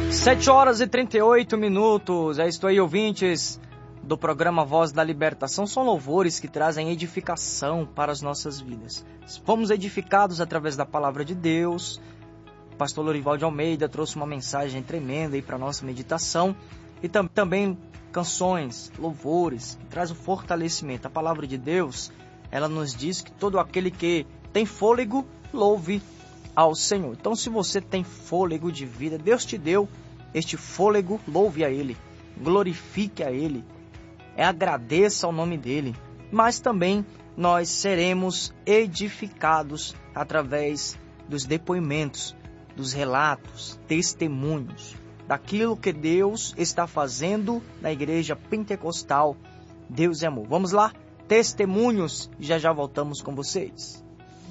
7h38. É isto aí, ouvintes do programa Voz da Libertação. São louvores que trazem edificação para as nossas vidas. Fomos edificados através da palavra de Deus. O pastor Lorival de Almeida trouxe uma mensagem tremenda aí para a nossa meditação. E também canções, louvores, que traz o fortalecimento. A palavra de Deus, ela nos diz que todo aquele que tem fôlego, louve ao Senhor. Então, se você tem fôlego de vida, Deus te deu este fôlego, louve a Ele, glorifique a Ele, agradeça ao nome dEle. Mas também nós seremos edificados através dos depoimentos, dos relatos, testemunhos, daquilo que Deus está fazendo na igreja pentecostal. Deus é amor. Vamos lá? Testemunhos, e já voltamos com vocês.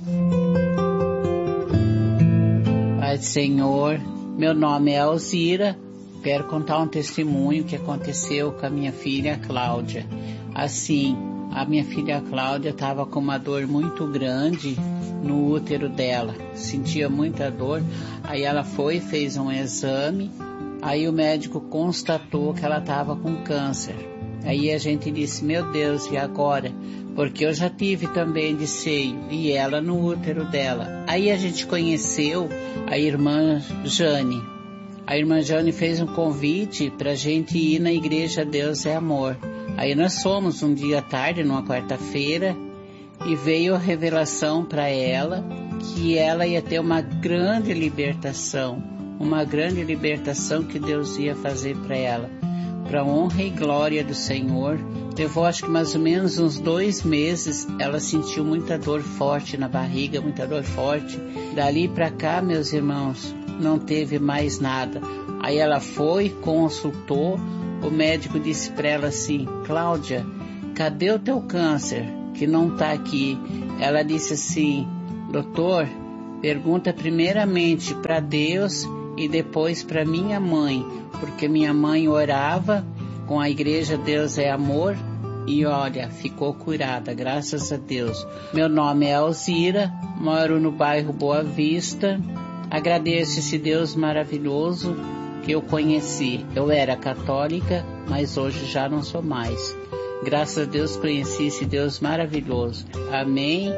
Pai Senhor, meu nome é Alzira. Quero contar um testemunho que aconteceu com a minha filha Cláudia. Assim, a minha filha Cláudia estava com uma dor muito grande no útero dela. Sentia muita dor. Aí ela foi, fez um exame. Aí o médico constatou que ela estava com câncer. Aí a gente disse, meu Deus, e agora? Porque eu já tive também de seio, e ela no útero dela. Aí a gente conheceu a irmã Jane. A irmã Jane fez um convite para a gente ir na igreja Deus é Amor. Aí nós fomos um dia à tarde, numa quarta-feira, e veio a revelação para ela que ela ia ter uma grande libertação que Deus ia fazer para ela. Para honra e glória do Senhor. Levou acho que mais ou menos uns 2 meses, ela sentiu muita dor forte na barriga, muita dor forte. Dali para cá, meus irmãos, não teve mais nada. Aí ela foi, consultou, o médico disse para ela assim, Cláudia, cadê o teu câncer que não está aqui? Ela disse assim, doutor, pergunta primeiramente para Deus e depois para minha mãe, porque minha mãe orava com a igreja Deus é Amor e olha, ficou curada, graças a Deus. Meu nome é Alzira, moro no bairro Boa Vista. Agradeço esse Deus maravilhoso que eu conheci. Eu era católica, mas hoje já não sou mais. Graças a Deus conheci esse Deus maravilhoso. Amém.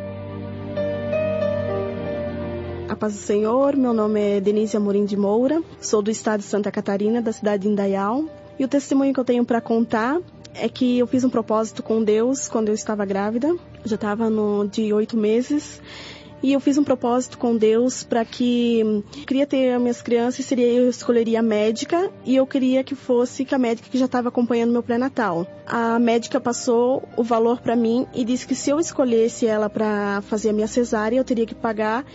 A paz do Senhor, meu nome é Denise Amorim de Moura, sou do estado de Santa Catarina, da cidade de Indaial. E o testemunho que eu tenho para contar é que eu fiz um propósito com Deus quando eu estava grávida, já estava de 8 meses. E eu fiz um propósito com Deus para que eu queria ter minhas crianças, eu escolheria a médica e eu queria que fosse a médica que já estava acompanhando meu pré-natal. A médica passou o valor para mim e disse que se eu escolhesse ela para fazer a minha cesárea, eu teria que pagar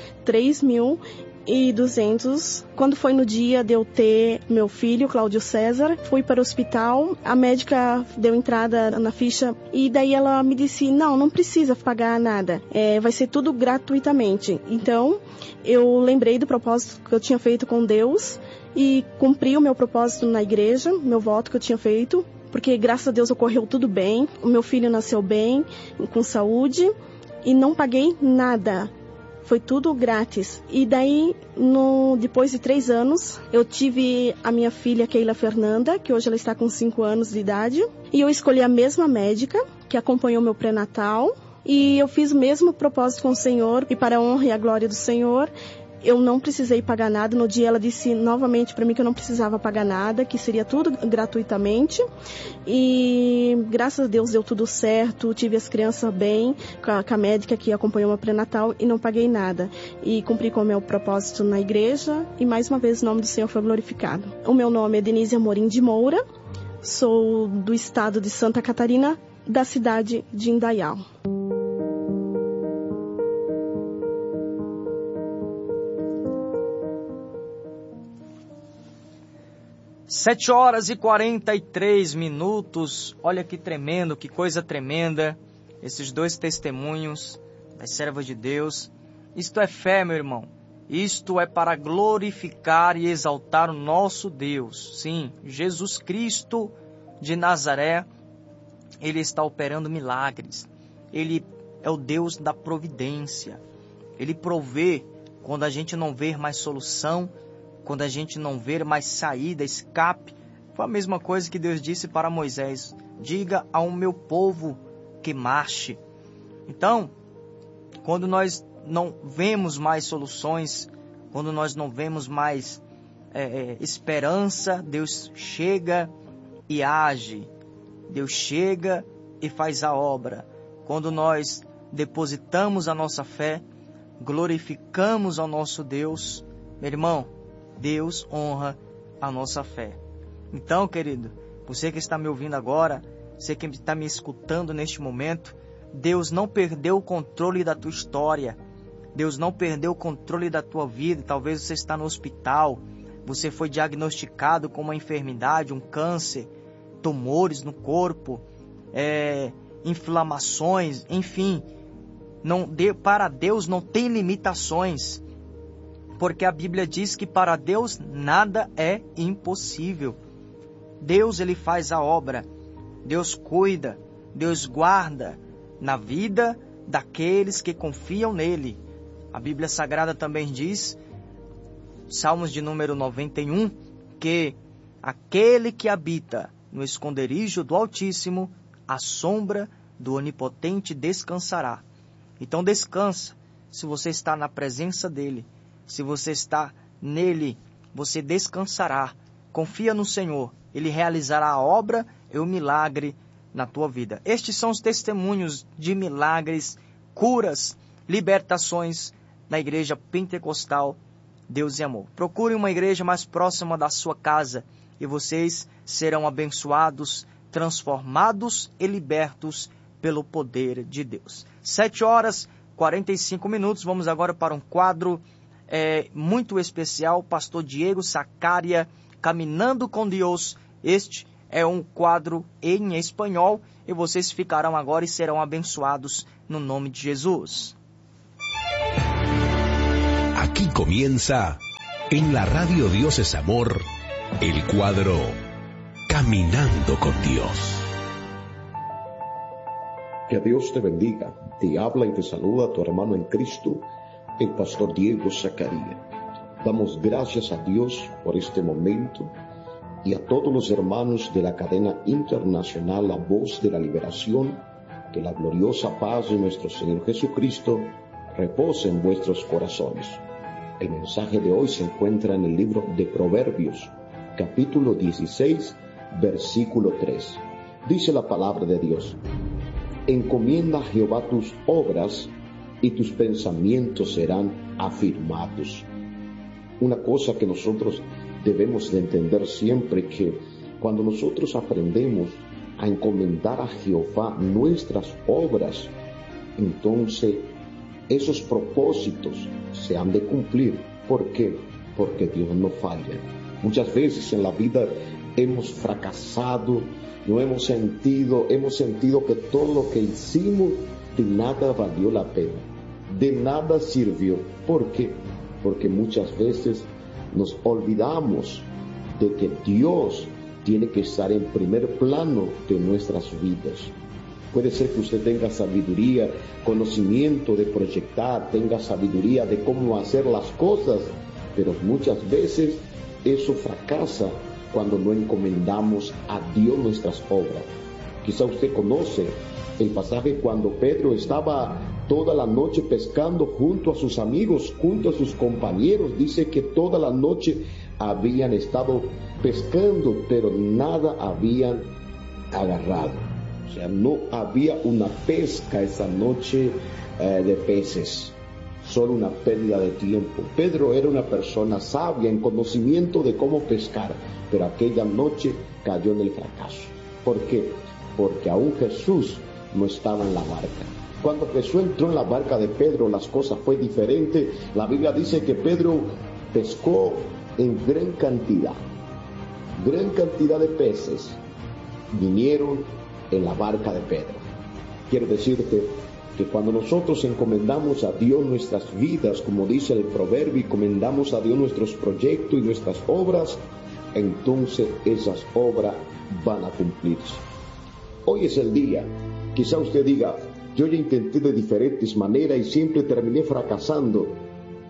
3.200. Quando foi no dia de eu ter meu filho, Cláudio César, fui para o hospital, a médica deu entrada na ficha e daí ela me disse, não precisa pagar nada, vai ser tudo gratuitamente. Então, eu lembrei do propósito que eu tinha feito com Deus e cumpri o meu propósito na igreja, meu voto que eu tinha feito, porque graças a Deus ocorreu tudo bem, o meu filho nasceu bem, com saúde e não paguei nada. Foi tudo grátis. E daí, depois de 3 anos, eu tive a minha filha, Keila Fernanda, que hoje ela está com 5 anos de idade. E eu escolhi a mesma médica, que acompanhou meu pré-natal. E eu fiz o mesmo propósito com o Senhor. E para a honra e a glória do Senhor, eu não precisei pagar nada. No dia ela disse novamente para mim que eu não precisava pagar nada, que seria tudo gratuitamente. E graças a Deus deu tudo certo, tive as crianças bem, com a médica que acompanhou meu pré-natal e não paguei nada. E cumpri com o meu propósito na igreja e mais uma vez o nome do Senhor foi glorificado. O meu nome é Denise Amorim de Moura, sou do estado de Santa Catarina, da cidade de Indaial. 7h43. Olha que tremendo, que coisa tremenda. Esses 2 testemunhos das servas de Deus. Isto é fé, meu irmão. Isto é para glorificar e exaltar o nosso Deus. Sim, Jesus Cristo de Nazaré, Ele está operando milagres. Ele é o Deus da providência. Ele provê quando a gente não vê mais solução, quando a gente não ver mais saída, escape, foi a mesma coisa que Deus disse para Moisés: diga ao meu povo que marche. Então, quando nós não vemos mais soluções, quando nós não vemos mais esperança, Deus chega e age. Deus chega e faz a obra. Quando nós depositamos a nossa fé, glorificamos ao nosso Deus, meu irmão, Deus honra a nossa fé. Então, querido, você que está me ouvindo agora, você que está me escutando neste momento, Deus não perdeu o controle da tua história. Deus não perdeu o controle da tua vida. Talvez você está no hospital, você foi diagnosticado com uma enfermidade, um câncer, tumores no corpo, inflamações, enfim. Para Deus não tem limitações, porque a Bíblia diz que para Deus nada é impossível. Deus, ele faz a obra, Deus cuida, Deus guarda na vida daqueles que confiam nele. A Bíblia Sagrada também diz, Salmos de número 91, que aquele que habita no esconderijo do Altíssimo, à sombra do Onipotente descansará. Então descansa, se você está na presença dele, se você está nele, você descansará. Confia no Senhor, ele realizará a obra e o milagre na tua vida. Estes são os testemunhos de milagres, curas, libertações na igreja pentecostal Deus e Amor. Procure uma igreja mais próxima da sua casa e vocês serão abençoados, transformados e libertos pelo poder de Deus. 7h45. Vamos agora para um quadro muito especial. Pastor Diego Sacaria, Caminhando com Deus. Este é um quadro em espanhol e vocês ficarão agora e serão abençoados no nome de Jesus. Aquí comienza, en la radio Dios es Amor, el cuadro Caminando con Dios. Que Dios te bendiga. Te habla y te saluda tu hermano en Cristo, el pastor Diego Sacaria. Damos gracias a Dios por este momento y a todos los hermanos de la cadena internacional La Voz de la Liberación. Que la gloriosa paz de nuestro Señor Jesucristo repose en vuestros corazones. El mensaje de hoy se encuentra en el libro de Proverbios, capítulo 16, versículo 3. Dice la palabra de Dios: encomienda a Jehová tus obras y tus pensamientos serán afirmados. Una cosa que nosotros debemos de entender siempre, que cuando nosotros aprendemos a encomendar a Jehová nuestras obras, entonces esos propósitos se han de cumplir. ¿Por qué? Porque Dios no falla. Muchas veces en la vida hemos fracasado, hemos sentido que todo lo que hicimos de nada valió la pena, de nada sirvió. ¿Por qué? Porque muchas veces nos olvidamos de que Dios tiene que estar en primer plano de nuestras vidas. Puede ser que usted tenga sabiduría, conocimiento de proyectar, tenga sabiduría de cómo hacer las cosas, pero muchas veces eso fracasa cuando no encomendamos a Dios nuestras obras. Quizá usted conoce el pasaje cuando Pedro estaba toda la noche pescando junto a sus amigos, junto a sus compañeros. Dice que toda la noche habían estado pescando, pero nada habían agarrado. O sea, no había una pesca esa noche de peces, solo una pérdida de tiempo. Pedro era una persona sabia en conocimiento de cómo pescar, pero aquella noche cayó en el fracaso. ¿Por qué? Porque aún Jesús no estaba en la barca. Cuando Jesús entró en la barca de Pedro, las cosas fue diferente. La Biblia dice que Pedro pescó en gran cantidad de peces vinieron en la barca de Pedro. Quiero decirte que cuando nosotros encomendamos a Dios nuestras vidas, como dice el proverbio, encomendamos a Dios nuestros proyectos y nuestras obras, entonces esas obras van a cumplirse. Hoy es el día. Quizá usted diga: yo ya intenté de diferentes maneras y siempre terminé fracasando.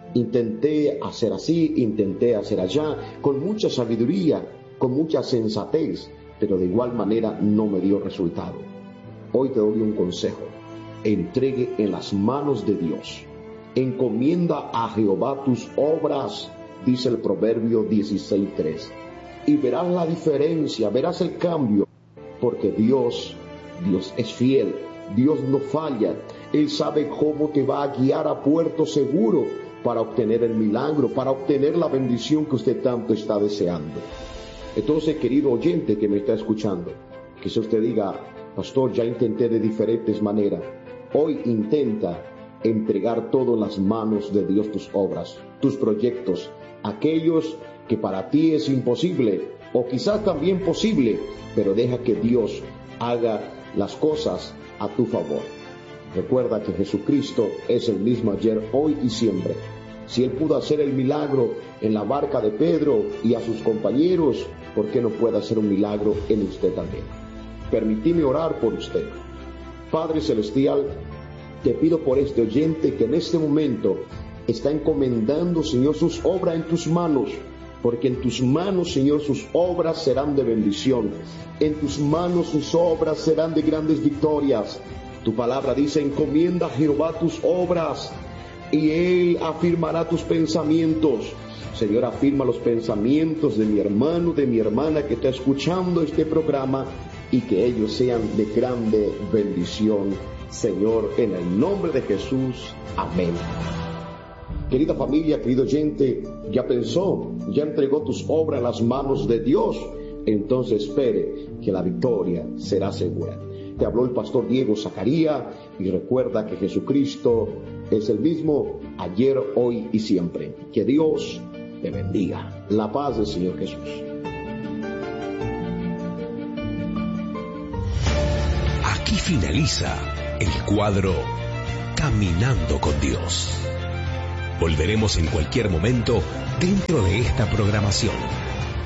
Intenté hacer así, intenté hacer allá, con mucha sabiduría, con mucha sensatez, pero de igual manera no me dio resultado. Hoy te doy un consejo: entregue en las manos de Dios. Encomienda a Jehová tus obras, dice el Proverbio 16:3. Y verás la diferencia, verás el cambio, porque Dios es fiel, Dios no falla. Él sabe cómo te va a guiar a puerto seguro para obtener el milagro, para obtener la bendición que usted tanto está deseando. Entonces, querido oyente que me está escuchando, quizá usted diga: pastor, ya intenté de diferentes maneras. Hoy intenta entregar todo en las manos de Dios tus obras, tus proyectos, aquellos que para ti es imposible o quizás también posible, pero deja que Dios haga las cosas a tu favor. Recuerda que Jesucristo es el mismo ayer, hoy y siempre. Si Él pudo hacer el milagro en la barca de Pedro y a sus compañeros, ¿por qué no puede hacer un milagro en usted también? Permíteme orar por usted. Padre Celestial, te pido por este oyente que en este momento está encomendando, Señor, sus obras en tus manos, porque en tus manos, Señor, sus obras serán de bendición. En tus manos sus obras serán de grandes victorias. Tu palabra dice: encomienda a Jehová tus obras y Él afirmará tus pensamientos. Señor, afirma los pensamientos de mi hermano, de mi hermana que está escuchando este programa, y que ellos sean de grande bendición, Señor, en el nombre de Jesús. Amén. Querida familia, querido oyente, ya pensó, ya entregó tus obras en las manos de Dios. Entonces espere que la victoria será segura. Te habló el pastor Diego Zacarías, y recuerda que Jesucristo es el mismo ayer, hoy y siempre. Que Dios te bendiga. La paz del Señor Jesús. Aquí finaliza el cuadro Caminando con Dios. Volveremos en cualquier momento dentro de esta programación.